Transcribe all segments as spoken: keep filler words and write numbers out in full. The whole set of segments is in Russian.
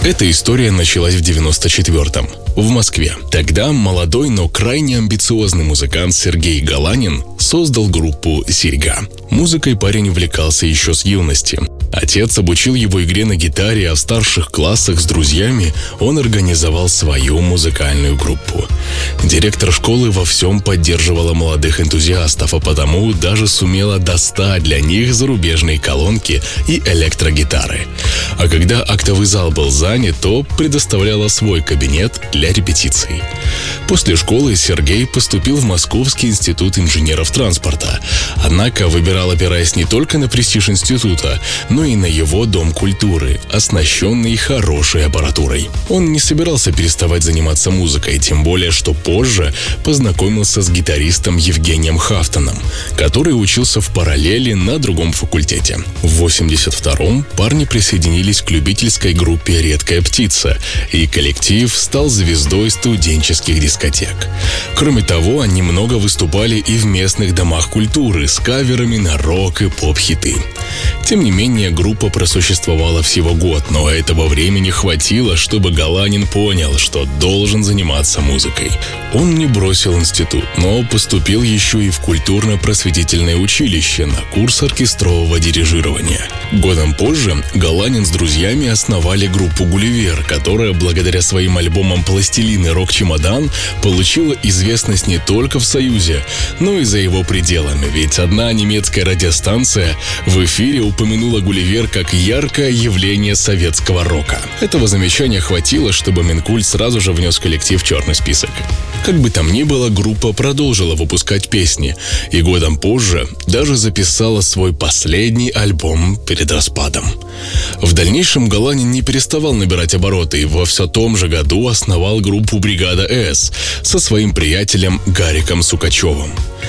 Эта история началась в девяносто четвёртом в Москве. Тогда молодой, но крайне амбициозный музыкант Сергей Галанин создал группу «Серьга». Музыкой парень увлекался еще с юности. Отец обучил его игре на гитаре, а в старших классах с друзьями он организовал свою музыкальную группу. Директор школы во всем поддерживала молодых энтузиастов, а потому даже сумела достать для них зарубежные колонки и электрогитары. А когда актовый зал был занят, то предоставляла свой кабинет для репетиций. После школы Сергей поступил в Московский институт инженеров транспорта. Однако выбирал, опираясь не только на престиж института, но и на его дом культуры, оснащенный хорошей аппаратурой. Он не собирался переставать заниматься музыкой, тем более, что позже познакомился с гитаристом Евгением Хафтоном, который учился в параллели на другом факультете. В восемьдесят втором парни присоединились к любительской группе «Редкая птица», и коллектив стал звездой студенческих дискотек. Кроме того, они много выступали и в местных домах культуры с каверами на рок и поп-хиты. Тем не менее, группа просуществовала всего год, но этого времени хватило, чтобы Галанин понял, что должен заниматься музыкой. Он не бросил институт, но поступил еще и в культурно-просветительное училище на курс оркестрового дирижирования. Годом позже Галанин с друзьями основали группу «Гулливер», которая благодаря своим альбомам «Пластилин» и «Рок-чемодан» получила известность не только в Союзе, но и за его пределами, ведь одна немецкая радиостанция в эфире упомянула «Гулливер» как яркое явление советского рока. Этого замечания хватило, чтобы Минкульт сразу же внес коллектив в черный список. Как бы там ни было, группа продолжила выпускать песни, и годом позже даже записала свой последний альбом перед распадом. В дальнейшем Галанин не переставал набирать обороты и во все том же году основал группу «Бригада С» со своим приятелем Гариком Сукачевым.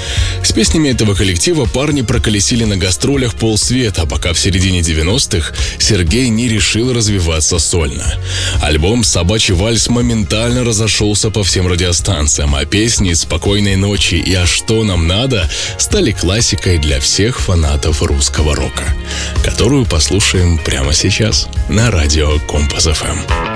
С песнями этого коллектива парни проколесили на гастролях полсвета, пока в середине девяностых Сергей не решил развиваться сольно. Альбом «Собачий вальс» моментально разошелся по всем радиостанциям, а песни «Спокойной ночи» и «А что нам надо» стали классикой для всех фанатов русского рока, которую послушаем прямо сейчас на радио Компас эф эм.